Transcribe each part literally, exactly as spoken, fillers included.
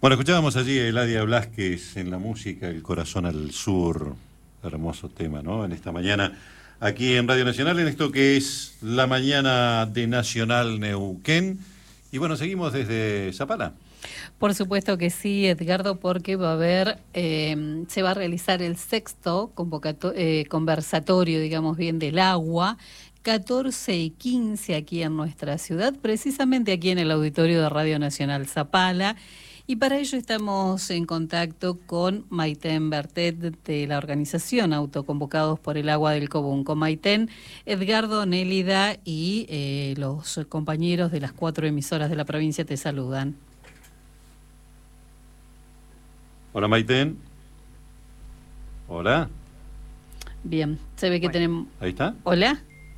Bueno, escuchábamos allí a Eladia Blasquez en la música El Corazón al Sur. Hermoso tema, ¿no? En esta mañana, aquí en Radio Nacional, en esto que es la mañana de Nacional Neuquén. Y bueno, seguimos desde Zapala. Por supuesto que sí, Edgardo, porque va a haber, eh, se va a realizar el sexto convocato- eh, conversatorio, digamos bien, del agua, catorce y quince aquí en nuestra ciudad, precisamente aquí en el auditorio de Radio Nacional Zapala. Y para ello estamos en contacto con Maiten Bertet de la organización Autoconvocados por el Agua del Cobunco. Maiten, Edgardo, Nélida y eh, los compañeros de las cuatro emisoras de la provincia te saludan. Hola, Maiten. Hola. Bien, se ve que bueno, tenemos... Ahí está. Hola.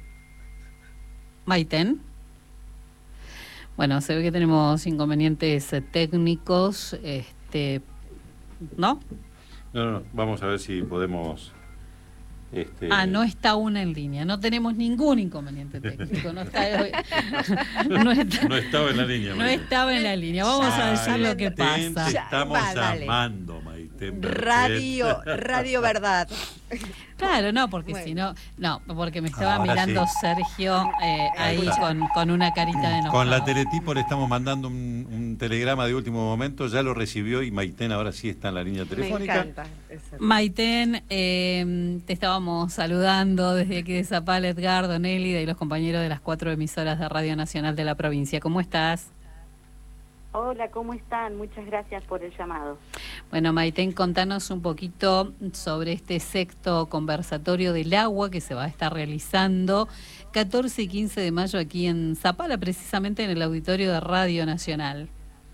Maiten. Bueno, se ve que tenemos inconvenientes eh, técnicos, este, ¿no? No, no, no, vamos a ver si podemos... Este... Ah, no está una en línea, no tenemos ningún inconveniente técnico. No, está, no, está, no estaba en la línea, No Maiten. estaba en la línea, vamos ya, a decir lo que Maiten, pasa. Te estamos Va, dale. llamando, Maiten. Radio, Radio Verdad. Claro, no, porque Bueno. si no, no, porque me estaba Ahora mirando sí. Sergio eh, ahí con, con una carita de enojado. Con la Teletipo le estamos mandando un, un telegrama de último momento, ya lo recibió y Maiten ahora sí está en la línea telefónica. Me encanta. Eso. Maiten, eh, te estábamos saludando desde aquí de Zapala, Edgardo, Nélida y los compañeros de las cuatro emisoras de Radio Nacional de la provincia. ¿Cómo estás? Hola, ¿cómo están? Muchas gracias por el llamado. Bueno, Maiten, contanos un poquito sobre este sexto conversatorio del agua que se va a estar realizando catorce y quince de mayo aquí en Zapala, precisamente en el auditorio de Radio Nacional.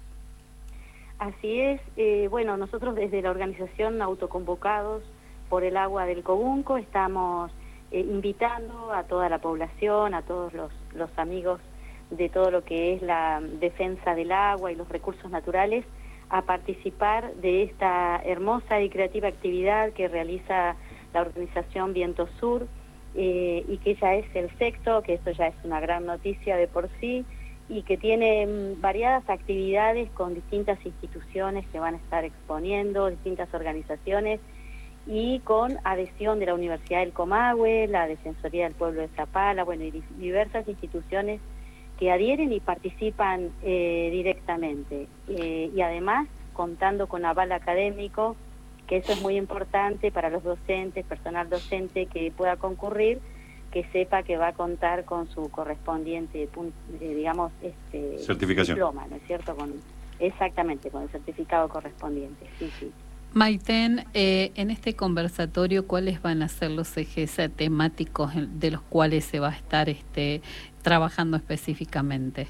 Así es, eh, bueno, nosotros desde la organización Autoconvocados por el Agua del Cobunco estamos eh, invitando a toda la población, a todos los, los amigos de todo lo que es la defensa del agua y los recursos naturales, a participar de esta hermosa y creativa actividad que realiza la organización Viento Sur, eh, y que ya es el sexto, que esto ya es una gran noticia de por sí, y que tiene mm, variadas actividades con distintas instituciones que van a estar exponiendo, distintas organizaciones, y con adhesión de la Universidad del Comahue, la Defensoría del Pueblo de Zapala, bueno, y diversas instituciones que adhieren y participan eh, directamente, eh, y además contando con aval académico, que eso es muy importante para los docentes, personal docente que pueda concurrir, que sepa que va a contar con su correspondiente, eh, digamos, este, certificación. Diploma, ¿no es cierto? Con, exactamente, con el certificado correspondiente, sí, sí. Maiten, eh, en este conversatorio, ¿cuáles van a ser los ejes eh, temáticos de los cuales se va a estar este, trabajando específicamente?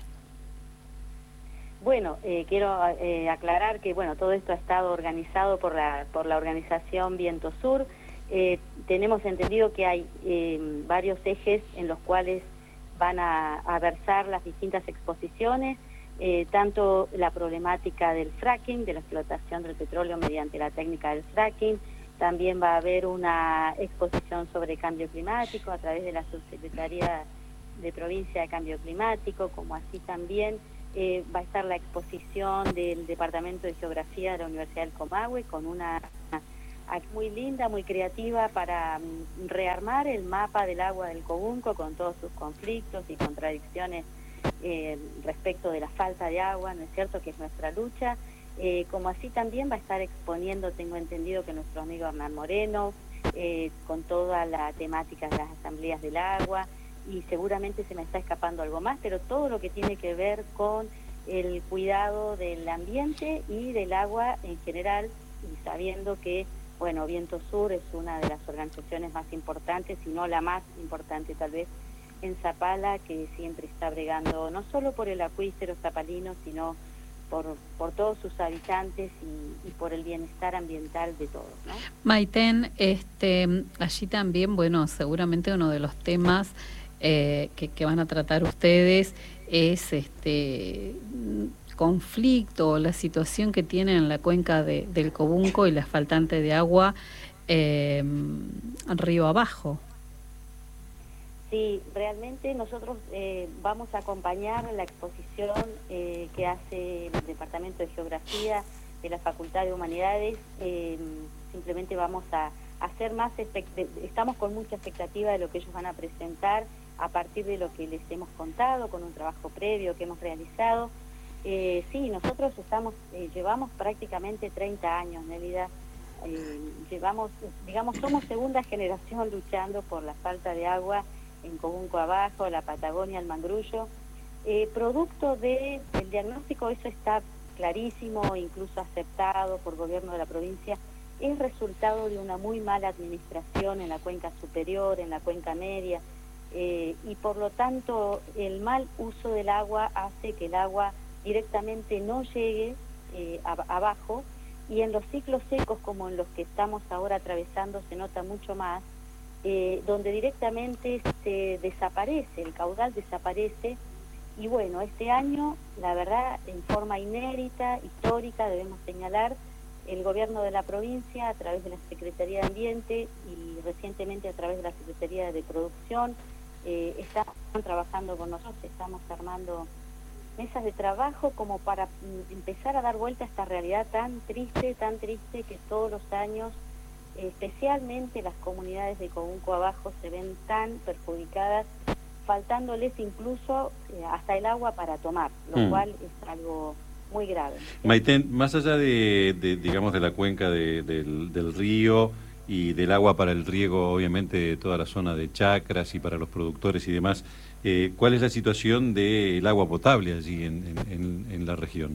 Bueno, eh, quiero eh, aclarar que bueno, todo esto ha estado organizado por la, por la organización Viento Sur. Eh, tenemos entendido que hay eh, varios ejes en los cuales van a, a versar las distintas exposiciones. Eh, tanto la problemática del fracking, de la explotación del petróleo mediante la técnica del fracking, también va a haber una exposición sobre cambio climático a través de la Subsecretaría de Provincia de Cambio Climático, como así también eh, va a estar la exposición del Departamento de Geografía de la Universidad del Comahue, con una, una muy linda, muy creativa para um, rearmar el mapa del agua del Cobunco con todos sus conflictos y contradicciones Eh, respecto de la falta de agua, ¿no es cierto?, que es nuestra lucha, eh, como así también va a estar exponiendo, tengo entendido que nuestro amigo Hernán Moreno, eh, con toda la temática de las asambleas del agua, y seguramente se me está escapando algo más, pero todo lo que tiene que ver con el cuidado del ambiente y del agua en general, y sabiendo que, bueno, Viento Sur es una de las organizaciones más importantes, si no la más importante tal vez, en Zapala, que siempre está bregando no solo por el acuífero zapalino, sino por, por todos sus habitantes y, y por el bienestar ambiental de todos, ¿no? Maiten, este, allí también, bueno, seguramente uno de los temas eh, que, que van a tratar ustedes es este conflicto, la situación que tienen en la cuenca de, del Cobunco y la faltante de agua eh, río abajo. Sí, realmente nosotros eh, vamos a acompañar la exposición eh, que hace el Departamento de Geografía de la Facultad de Humanidades, eh, simplemente vamos a hacer más, estamos con mucha expectativa de lo que ellos van a presentar a partir de lo que les hemos contado, con un trabajo previo que hemos realizado. Eh, sí, nosotros estamos, eh, llevamos prácticamente treinta años, Nélida, eh, llevamos, digamos, somos segunda generación luchando por la falta de agua en Cobunco Abajo, la Patagonia, el Mangrullo. Eh, producto del diagnóstico, eso está clarísimo, incluso aceptado por el gobierno de la provincia, es resultado de una muy mala administración en la cuenca superior, en la cuenca media, eh, y por lo tanto el mal uso del agua hace que el agua directamente no llegue eh, a, abajo, y en los ciclos secos como en los que estamos ahora atravesando se nota mucho más, eh, donde directamente se desaparece, el caudal desaparece. Y bueno, este año, la verdad, en forma inédita, histórica, debemos señalar, el gobierno de la provincia, a través de la Secretaría de Ambiente y recientemente a través de la Secretaría de Producción, eh, están trabajando con nosotros, estamos armando mesas de trabajo como para mm, empezar a dar vuelta a esta realidad tan triste, tan triste que todos los años, eh, especialmente las comunidades de Cobunco Abajo, se ven tan perjudicadas, faltándoles incluso eh, hasta el agua para tomar, lo mm. cual es algo muy grave. Maiten, más allá de, de digamos, de la cuenca de, del, del río y del agua para el riego, obviamente, de toda la zona de chacras y para los productores y demás, eh, ¿cuál es la situación del agua potable allí en, en, en la región?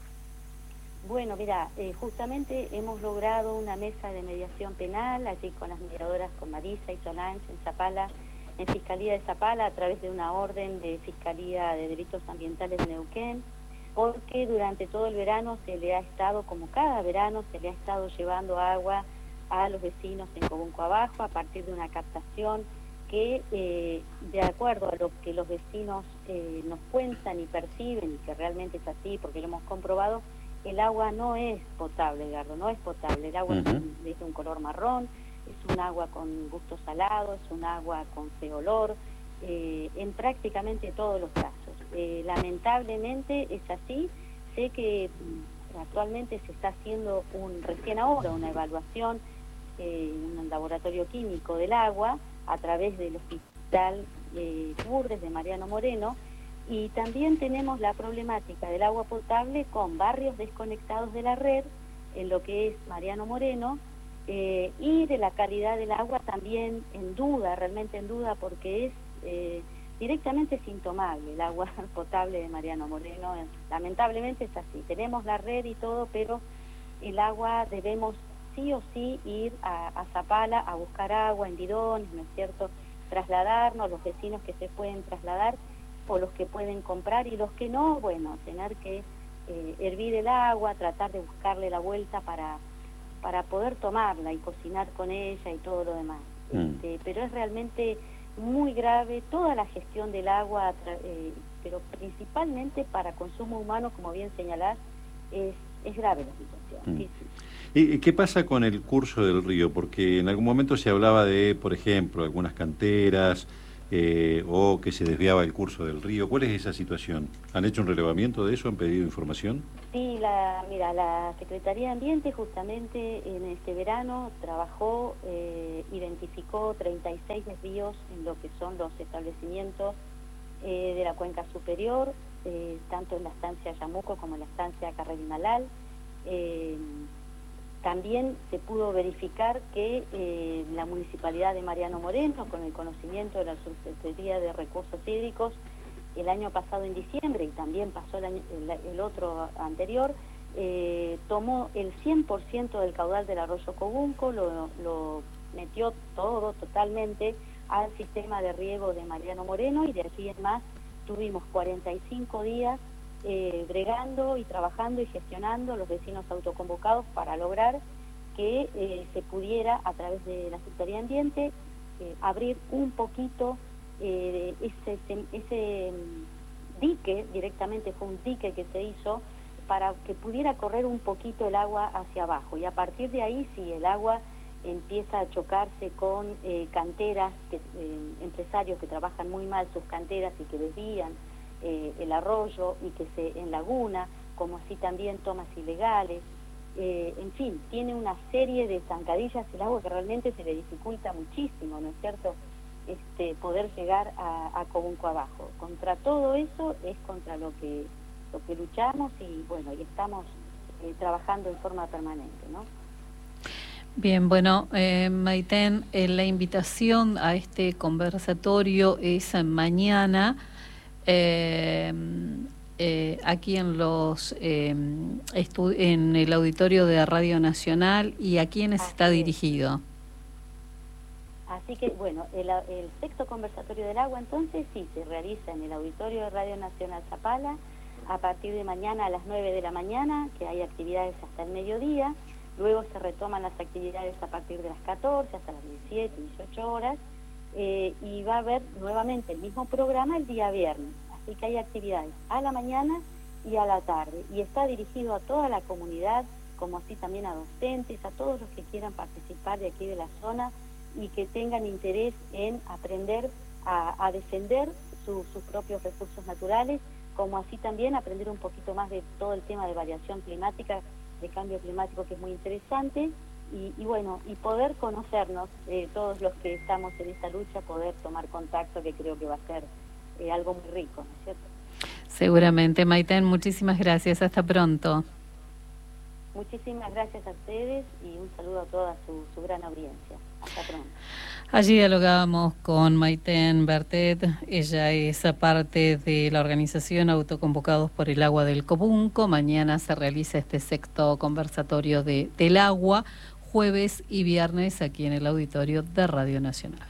Bueno, mira, eh, justamente hemos logrado una mesa de mediación penal allí con las mediadoras, con Marisa y Solange en Zapala, en Fiscalía de Zapala, a través de una orden de Fiscalía de Delitos Ambientales de Neuquén, porque durante todo el verano se le ha estado, como cada verano, se le ha estado llevando agua a los vecinos en Cobunco Abajo a partir de una captación que, eh, de acuerdo a lo que los vecinos eh, nos cuentan y perciben, y que realmente es así, porque lo hemos comprobado, el agua no es potable, Edgardo, no es potable. El agua uh-huh. es, de, es de un color marrón, es un agua con gusto salado, es un agua con feo olor, eh, en prácticamente todos los casos. Eh, lamentablemente es así. Sé que mm, actualmente se está haciendo un recién ahora una evaluación eh, en un laboratorio químico del agua a través del hospital eh, Lourdes de Mariano Moreno, y también tenemos la problemática del agua potable con barrios desconectados de la red en lo que es Mariano Moreno, eh, y de la calidad del agua también en duda, realmente en duda, porque es eh, directamente sintomable el agua potable de Mariano Moreno. Lamentablemente es así, tenemos la red y todo, pero el agua debemos sí o sí ir a, a Zapala a buscar agua en bidones, ¿no es cierto?, trasladarnos, los vecinos que se pueden trasladar o los que pueden comprar, y los que no, bueno, tener que eh, hervir el agua, tratar de buscarle la vuelta para, para poder tomarla y cocinar con ella y todo lo demás. Mm. Este, pero es realmente muy grave toda la gestión del agua, eh, pero principalmente para consumo humano, como bien señalás, es, es grave la situación. Mm. Sí, sí. ¿Y qué pasa con el curso del río? Porque en algún momento se hablaba de, por ejemplo, algunas canteras, eh, o que se desviaba el curso del río. ¿Cuál es esa situación? ¿Han hecho un relevamiento de eso? ¿Han pedido información? Sí, la, mira, la Secretaría de Ambiente justamente en este verano trabajó, eh, identificó treinta y seis desvíos en lo que son los establecimientos eh, de la cuenca superior, eh, tanto en la estancia Yamuco como en la estancia Carrerimalal. Eh, También se pudo verificar que eh, la Municipalidad de Mariano Moreno, con el conocimiento de la Subsecretaría de Recursos Hídricos, el año pasado en diciembre, y también pasó el, año, el, el otro anterior, eh, tomó el cien por ciento del caudal del arroyo Cobunco, lo, lo metió todo totalmente al sistema de riego de Mariano Moreno, y de allí en más tuvimos cuarenta y cinco días Eh, bregando y trabajando y gestionando los vecinos autoconvocados para lograr que eh, se pudiera, a través de la Secretaría de Ambiente, eh, abrir un poquito eh, ese, ese, ese dique, directamente fue un dique que se hizo para que pudiera correr un poquito el agua hacia abajo, y a partir de ahí sí el agua empieza a chocarse con eh, canteras, que, eh, empresarios que trabajan muy mal sus canteras y que desvían Eh, el arroyo, y que se en laguna, como así también tomas ilegales, eh, en fin, tiene una serie de zancadillas el agua que realmente se le dificulta muchísimo, ¿no es cierto?, este, poder llegar a, a Cobunco abajo. Contra todo eso es contra lo que, lo que luchamos y bueno, y estamos eh, trabajando en forma permanente, ¿no? Bien, bueno, eh, Maiten, eh, la invitación a este conversatorio es mañana eh, eh, aquí en los eh, en el auditorio de Radio Nacional. ¿Y a quiénes Así está es. dirigido? Así que, bueno, el, el sexto conversatorio del agua, entonces, sí, se realiza en el auditorio de Radio Nacional Zapala a partir de mañana a las nueve de la mañana, que hay actividades hasta el mediodía. Luego se retoman las actividades a partir de las catorce hasta las diecisiete, dieciocho horas, eh, y va a haber nuevamente el mismo programa el día viernes. Así que hay actividades a la mañana y a la tarde. Y está dirigido a toda la comunidad, como así también a docentes, a todos los que quieran participar de aquí de la zona y que tengan interés en aprender a, a defender su, sus propios recursos naturales, como así también aprender un poquito más de todo el tema de variación climática, de cambio climático, que es muy interesante, y, y bueno, y poder conocernos, eh, todos los que estamos en esta lucha, poder tomar contacto, que creo que va a ser eh, algo muy rico, ¿no es cierto? Seguramente, Maiten, muchísimas gracias, hasta pronto. Muchísimas gracias a ustedes y un saludo a toda su, su gran audiencia. Hasta pronto. Allí dialogábamos con Maiten Bertet, ella es parte de la organización Autoconvocados por el Agua del Cobunco. Mañana se realiza este sexto conversatorio de, del agua, jueves y viernes aquí en el auditorio de Radio Nacional.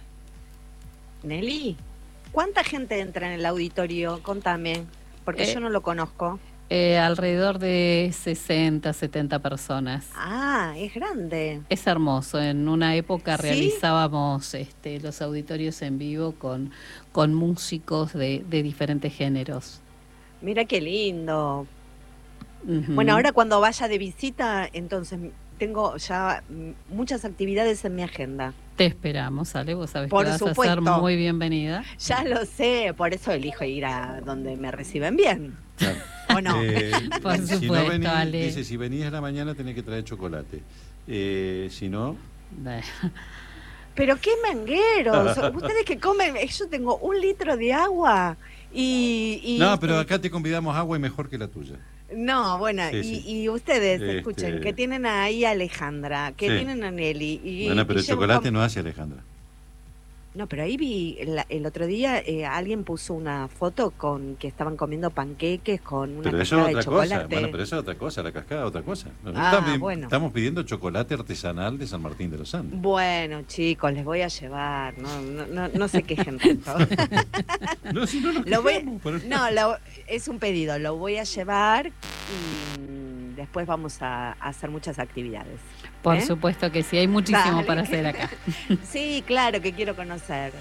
Nelly, ¿cuánta gente entra en el auditorio? Contame, porque Eh, yo no lo conozco. Eh, alrededor de sesenta, setenta personas. Ah, es grande. Es hermoso. En una época ¿Sí? realizábamos este, los auditorios en vivo con, con músicos de, de diferentes géneros. Mira qué lindo. Ujú. Bueno, ahora cuando vaya de visita, entonces tengo ya mm, muchas actividades en mi agenda. Te esperamos, Ale, vos sabés Por que vas supuesto. a ser muy bienvenida. Ya lo sé, por eso elijo ir a donde me reciben bien. Claro. ¿O no? Eh, Por si no supuesto, venís, Ale. dice, si venís a la mañana tenés que traer chocolate. Eh, si no, Bueno, Pero qué mangueros. Ustedes que comen, yo tengo un litro de agua y... y- no, pero acá te convidamos agua y mejor que la tuya. No, bueno, Sí, y, sí. y ustedes, Este- escuchen, que tienen ahí a Alejandra, que Sí. tienen a Nelly. Y, Bueno, pero y el llevo chocolate com- no hace Alejandra. No, pero ahí vi, la- el otro día eh, alguien puso una foto con que estaban comiendo panqueques con una Pero eso cascada es de otra cosa. chocolate. Bueno, pero eso es otra cosa, la cascada es otra cosa. Nosotros Ah, también bueno. estamos pidiendo chocolate artesanal de San Martín de los Andes. Bueno, chicos, les voy a llevar, no, no, no, no se quejen tanto. No, si no nos Lo voy- quejamos, pero- No, lo- es un pedido, lo voy a llevar y mm, después vamos a, a hacer muchas actividades. por ¿Eh? supuesto que sí, hay muchísimo Dale. para hacer acá. Sí, claro que quiero conocer.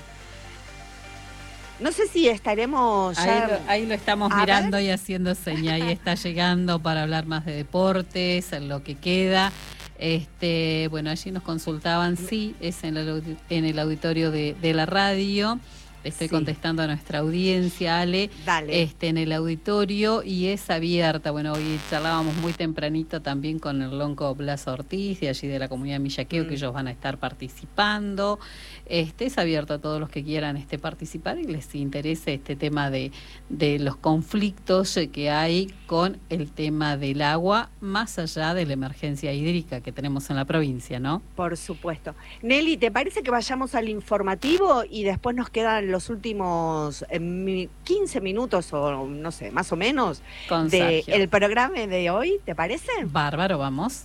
No sé si estaremos ya... Ahí lo, ahí lo estamos A mirando y haciendo señal. Ahí está llegando para hablar más de deportes, en lo que queda. Este, bueno, allí nos consultaban, sí, es en el, audi- en el auditorio de, de la radio. Estoy Sí. contestando a nuestra audiencia, Ale. Dale. Este, en el auditorio y es abierta. Bueno, hoy charlábamos muy tempranito también con el lonco Blas Ortiz, de allí de la comunidad Millaqueo, Mm. que ellos van a estar participando. Este, es abierto a todos los que quieran este, participar y les interese este tema de, de los conflictos eh, que hay con el tema del agua, más allá de la emergencia hídrica que tenemos en la provincia, ¿no? Por supuesto. Nelly, ¿te parece que vayamos al informativo y después nos quedan los últimos eh, mi- quince minutos o no sé, más o menos, Con de Sergio. el programa de hoy? ¿Te parece? Bárbaro, vamos.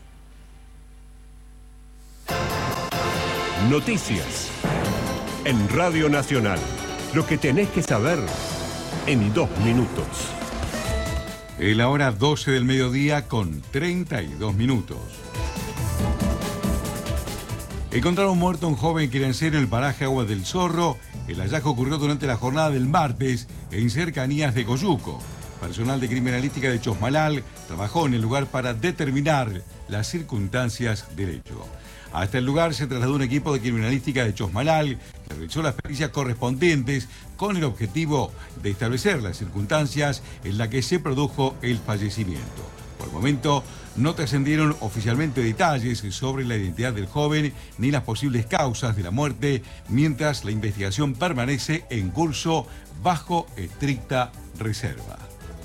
Noticias. En Radio Nacional. Lo que tenés que saber en dos minutos. Es la hora doce del mediodía con treinta y dos minutos. Encontraron muerto a un joven quirencero en el paraje Agua del Zorro. El hallazgo ocurrió durante la jornada del martes en cercanías de Coyuco. Personal de criminalística de Chosmalal trabajó en el lugar para determinar las circunstancias del hecho. Hasta el lugar se trasladó un equipo de criminalística de Chosmalal que realizó las pericias correspondientes con el objetivo de establecer las circunstancias en las que se produjo el fallecimiento. Por momento no trascendieron oficialmente detalles sobre la identidad del joven ni las posibles causas de la muerte, mientras la investigación permanece en curso bajo estricta reserva.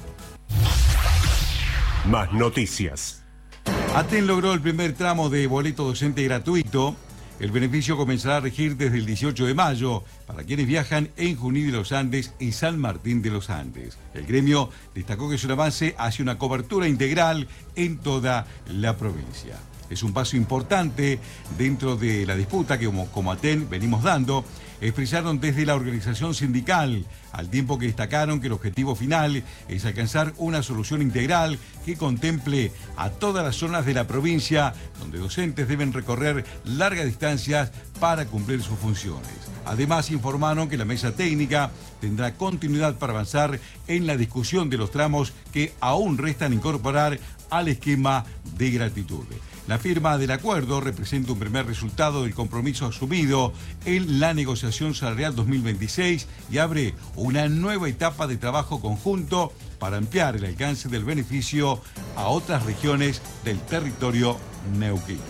Más noticias. Aten logró el primer tramo de boleto docente gratuito. El beneficio comenzará a regir desde el dieciocho de mayo para quienes viajan en Junín de los Andes y San Martín de los Andes. El gremio destacó que es un avance hacia una cobertura integral en toda la provincia. Es un paso importante dentro de la disputa que como, como Aten venimos dando. Expresaron desde la organización sindical, al tiempo que destacaron que el objetivo final es alcanzar una solución integral que contemple a todas las zonas de la provincia donde docentes deben recorrer largas distancias para cumplir sus funciones. Además, informaron que la mesa técnica tendrá continuidad para avanzar en la discusión de los tramos que aún restan incorporar al esquema de gratitud. La firma del acuerdo representa un primer resultado del compromiso asumido en la negociación salarial dos mil veintiséis y abre una nueva etapa de trabajo conjunto para ampliar el alcance del beneficio a otras regiones del territorio neuquino.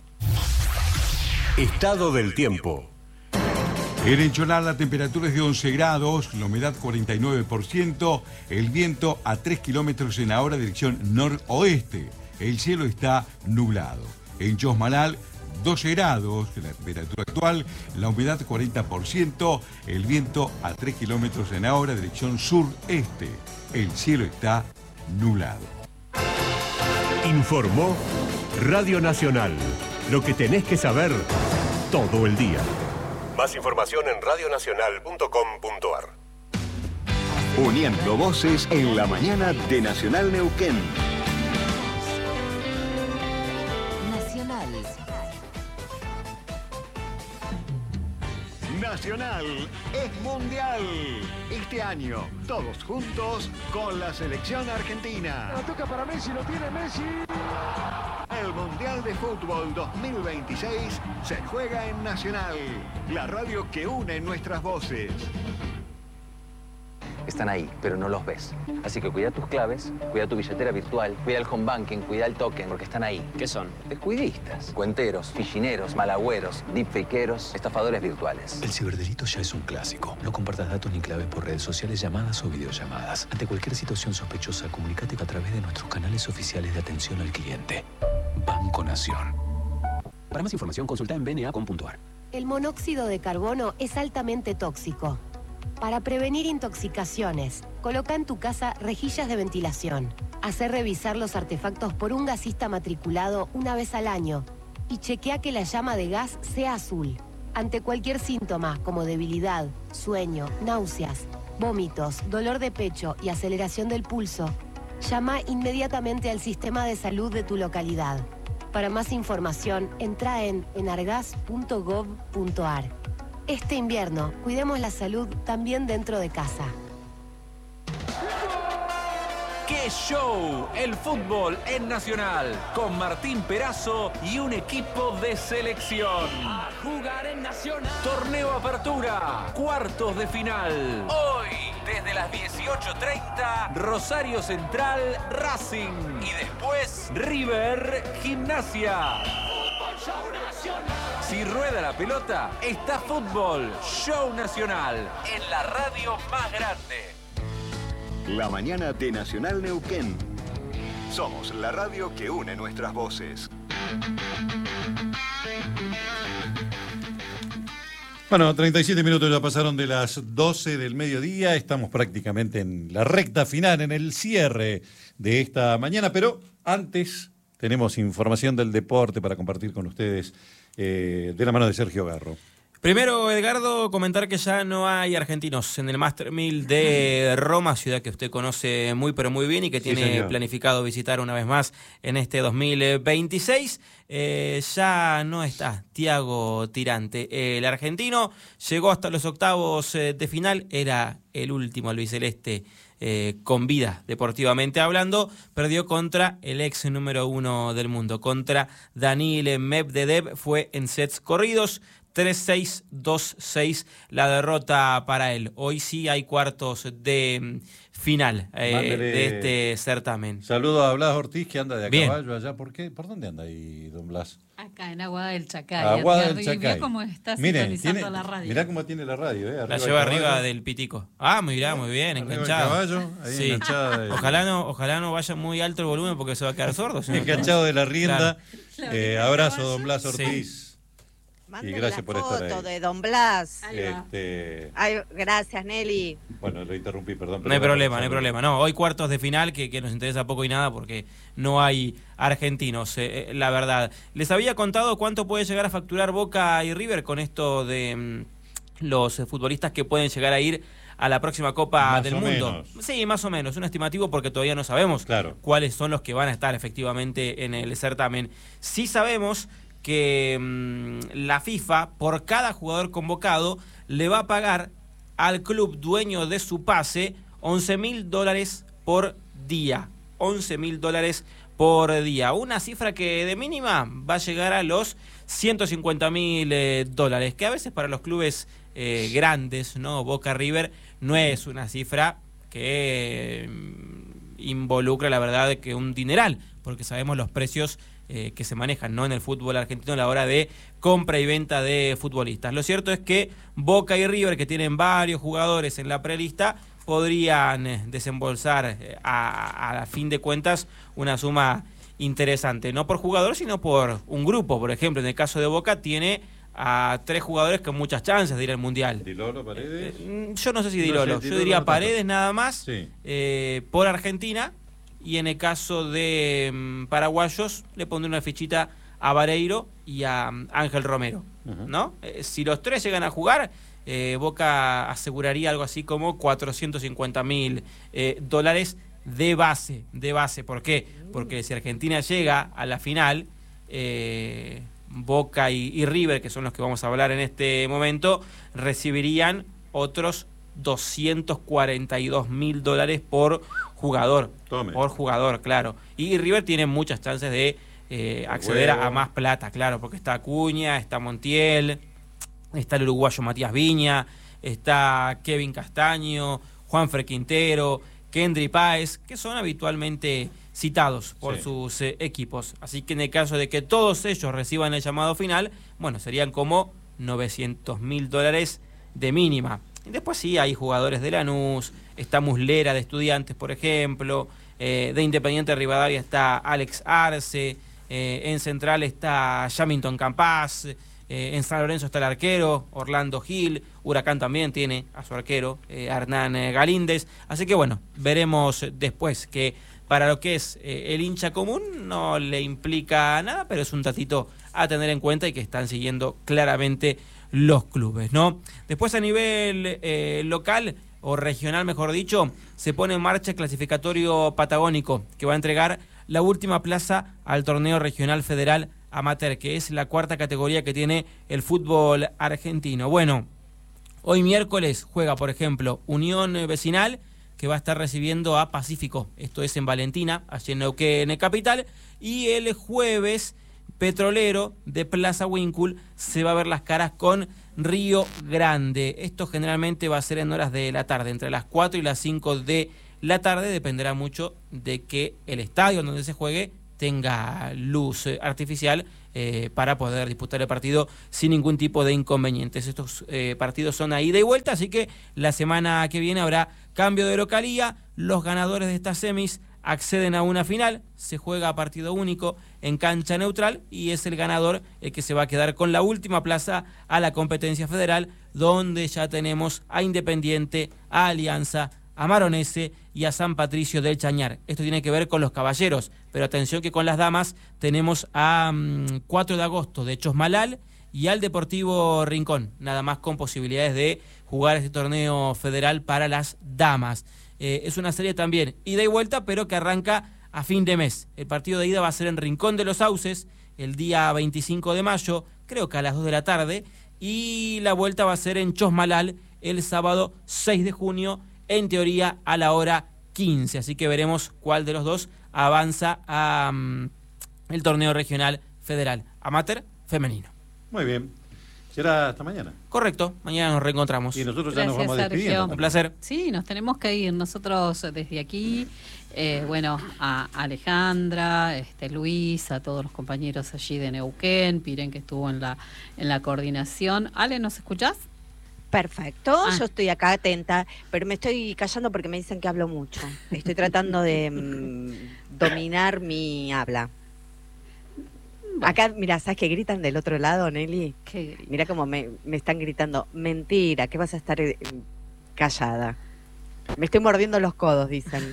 Estado del tiempo. En el Cholar la temperatura es de once grados, la humedad cuarenta y nueve por ciento, el viento a tres kilómetros en la hora dirección noroeste. El cielo está nublado. En Chosmalal, doce grados, la temperatura actual, la humedad cuarenta por ciento, el viento a tres kilómetros en la hora, dirección sureste. El cielo está nublado. Informó Radio Nacional. Lo que tenés que saber todo el día. Más información en radionacional punto com punto ar. Uniendo voces en la mañana de Nacional Neuquén. Nacional es mundial. Este año, todos juntos con la selección argentina. La toca para Messi, lo tiene Messi. El Mundial de Fútbol dos mil veintiséis se juega en Nacional, la radio que une nuestras voces. Están ahí, pero no los ves. Así que cuida tus claves, cuida tu billetera virtual, cuida el home banking, cuida el token, porque están ahí. ¿Qué son? Descuidistas, cuenteros, fichineros, malagüeros, deepfakeros, estafadores virtuales. El ciberdelito ya es un clásico. No compartas datos ni claves por redes sociales, llamadas o videollamadas. Ante cualquier situación sospechosa, comunícate a través de nuestros canales oficiales de atención al cliente. Banco Nación. Para más información, consulta en b n a punto com punto ar. El monóxido de carbono es altamente tóxico. Para prevenir intoxicaciones, coloca en tu casa rejillas de ventilación. Hacer revisar los artefactos por un gasista matriculado una vez al año y chequea que la llama de gas sea azul. Ante cualquier síntoma como debilidad, sueño, náuseas, vómitos, dolor de pecho y aceleración del pulso, llama inmediatamente al sistema de salud de tu localidad. Para más información, entra en enargas punto gov punto ar. Este invierno, cuidemos la salud también dentro de casa. ¡Qué show! El fútbol en Nacional, con Martín Perazo y un equipo de selección. A jugar en Nacional. Torneo Apertura, cuartos de final. Hoy, desde las dieciocho treinta, Rosario Central, Racing. Y después, River, Gimnasia. Fútbol Show Nacional. Si rueda la pelota, está Fútbol Show Nacional, en la radio más grande. La mañana de Nacional Neuquén. Somos la radio que une nuestras voces. Bueno, treinta y siete minutos ya pasaron de las doce del mediodía. Estamos prácticamente en la recta final, en el cierre de esta mañana. Pero antes tenemos información del deporte para compartir con ustedes eh, de la mano de Sergio Garro. Primero, Edgardo, comentar que ya no hay argentinos en el Master mil de Roma, ciudad que usted conoce muy pero muy bien y que tiene sí, planificado visitar una vez más en este dos mil veintiséis. Eh, ya no está Thiago Tirante. El argentino llegó hasta los octavos de final, era el último albiceleste eh, con vida, deportivamente hablando. Perdió contra el ex número uno del mundo, contra Daniil Medvedev. Fue en sets corridos, tres seis dos seis la derrota para él. Hoy sí hay cuartos de final eh, de este certamen. Saludo a Blas Ortiz, que anda de a Bien. caballo allá. ¿Por qué? ¿Por dónde anda ahí, don Blas? Acá en Aguada del Chacay. Aguada del Chacay. Mirá cómo está sintonizando la radio. Mirá cómo tiene la radio. Eh, la lleva arriba del pitico. Ah, mirá, muy bien, arriba enganchado. Caballo, ahí sí. enganchado. Ojalá no, ojalá no vaya muy alto el volumen porque se va a quedar sordo. ¿Sí? Enganchado de la rienda. Claro. Eh, abrazo, don Blas Ortiz. Sí. Manden Y gracias la por estar foto ahí. de don Blas. Este, Ay, gracias, Nelly. bueno, lo interrumpí, perdón. No hay pero problema, bueno, no hay problema. No, hoy cuartos de final que, que nos interesa poco y nada porque no hay argentinos, eh, la verdad. Les había contado cuánto puede llegar a facturar Boca y River con esto de mm, los eh, futbolistas que pueden llegar a ir a la próxima Copa Más del o Mundo. menos. Sí, más o menos, un estimativo porque todavía no sabemos Claro. cuáles son los que van a estar efectivamente en el certamen. Sí sabemos que mmm, la FIFA, por cada jugador convocado, le va a pagar al club dueño de su pase once mil dólares por día. once mil dólares por día. Una cifra que de mínima va a llegar a los ciento cincuenta mil eh, dólares, que a veces para los clubes eh, grandes, ¿no? Boca River, no es una cifra que eh, involucra, la verdad, que un dineral, porque sabemos los precios Eh, que se manejan, ¿no?, en el fútbol argentino a la hora de compra y venta de futbolistas. Lo cierto es que Boca y River, que tienen varios jugadores en la prelista, podrían eh, desembolsar eh, a, a fin de cuentas una suma interesante, no por jugador, sino por un grupo. Por ejemplo, en el caso de Boca tiene a tres jugadores con muchas chances de ir al Mundial. ¿Dilolo, Paredes? Eh, yo no sé si No Dilolo, sé, yo Dilolo diría no tanto. Paredes nada más, Sí. eh, por Argentina. Y en el caso de mm, paraguayos, le pondré una fichita a Vareiro y a mm, Ángel Romero, Uh-huh. ¿no? Eh, si los tres llegan a jugar, eh, Boca aseguraría algo así como cuatrocientos cincuenta mil eh, dólares de base, de base. ¿Por qué? Porque si Argentina llega a la final, eh, Boca y, y River, que son los que vamos a hablar en este momento, recibirían otros doscientos cuarenta y dos mil dólares por jugador. Tome. Por jugador, claro. Y River tiene muchas chances de eh, acceder a, a más plata, claro, porque está Acuña, está Montiel, está el uruguayo Matías Viña, está Kevin Castaño, Juanfer Quintero, Kendry Páez, que son habitualmente citados por Sí. sus eh, equipos. Así que en el caso de que todos ellos reciban el llamado final, bueno, serían como novecientos mil dólares de mínima. Y después sí, hay jugadores de Lanús, está Muslera de Estudiantes, por ejemplo, eh, de Independiente Rivadavia está Alex Arce, eh, en Central está Jamington Campás, eh, en San Lorenzo está el arquero Orlando Gil, Huracán también tiene a su arquero eh, Hernán eh, Galíndez, así que bueno, veremos después, que para lo que es eh, el hincha común no le implica nada, pero es un datito a tener en cuenta y que están siguiendo claramente los clubes, ¿no? Después a nivel eh, local o regional, mejor dicho, se pone en marcha el clasificatorio patagónico que va a entregar la última plaza al torneo regional federal amateur, que es la cuarta categoría que tiene el fútbol argentino. Bueno, hoy miércoles juega, por ejemplo, Unión Vecinal, que va a estar recibiendo a Pacífico, esto es en Valentina, allí en Neuquén, capital, y el jueves Petrolero de Plaza Winkle se va a ver las caras con Río Grande. Esto generalmente va a ser en horas de la tarde, entre las cuatro y las cinco de la tarde. Dependerá mucho de que el estadio donde se juegue tenga luz eh, artificial eh, para poder disputar el partido sin ningún tipo de inconvenientes. Estos eh, partidos son a ida y vuelta, así que la semana que viene habrá cambio de localía. Los ganadores de estas semis acceden a una final, se juega a partido único en cancha neutral y es el ganador el que se va a quedar con la última plaza a la competencia federal, donde ya tenemos a Independiente, a Alianza, a Maronese y a San Patricio del Chañar. Esto tiene que ver con los caballeros, pero atención que con las damas tenemos a um, cuatro de agosto de Chosmalal y al Deportivo Rincón, nada más con posibilidades de jugar este torneo federal para las damas. Eh, es una serie también ida y vuelta, pero que arranca a fin de mes. El partido de ida va a ser en Rincón de los Sauces el día veinticinco de mayo, creo que a las dos de la tarde, y la vuelta va a ser en Chosmalal el sábado seis de junio, en teoría a la hora quince. Así que veremos cuál de los dos avanza a um, el torneo regional federal amateur femenino. Muy bien. Será hasta mañana. Correcto, mañana nos reencontramos. Y nosotros ya Gracias, nos vamos Sergio. despidiendo. Un placer. Sí, nos tenemos que ir. Nosotros desde aquí, eh, bueno, a Alejandra, este, Luis, a todos los compañeros allí de Neuquén, Piren que estuvo en la, en la coordinación. Ale, ¿nos escuchás? Perfecto, Ah. yo estoy acá atenta, pero me estoy callando porque me dicen que hablo mucho. Estoy tratando de mm, dominar mi habla. Acá, mira, ¿sabes qué gritan del otro lado, Nelly? Mira cómo me, me están gritando, mentira, que vas a estar eh, callada. Me estoy mordiendo los codos, dicen.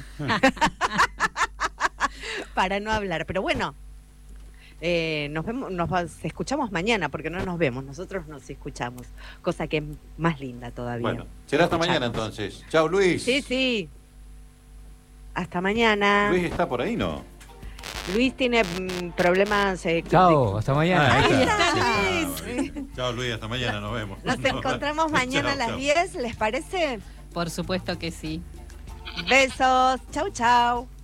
Para no hablar, pero bueno, eh, nos vemos, nos escuchamos mañana, porque no nos vemos, nosotros nos escuchamos, cosa que es más linda todavía. Bueno, será hasta mañana entonces. Chao, Luis. Sí, sí. Hasta mañana. Luis está por ahí, ¿no? Luis tiene mm, problemas. Eh, Chao, hasta mañana. Ah, ahí Ahí está. está Luis. Chao, Luis, hasta mañana, nos vemos. Nos encontramos mañana a Chao, las chao. diez, ¿les parece? Por supuesto que sí. Besos. Chau, chau.